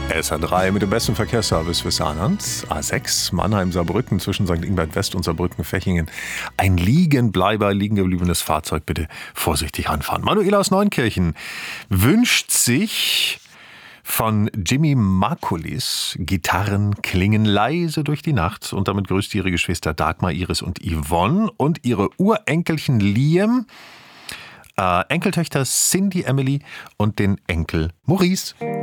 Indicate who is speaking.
Speaker 1: SR3 mit dem besten Verkehrsservice für Saarland. A6 Mannheim-Saarbrücken zwischen St. Ingbert West und Saarbrücken-Fechingen. Ein liegengebliebenes Fahrzeug. Bitte vorsichtig anfahren. Manuela aus Neunkirchen wünscht sich von Jimmy Markulis: Gitarren klingen leise durch die Nacht. Und damit grüßt ihre Geschwister Dagmar, Iris und Yvonne und ihre Urenkelchen Liam, Enkeltöchter Cindy, Emily und den Enkel Maurice.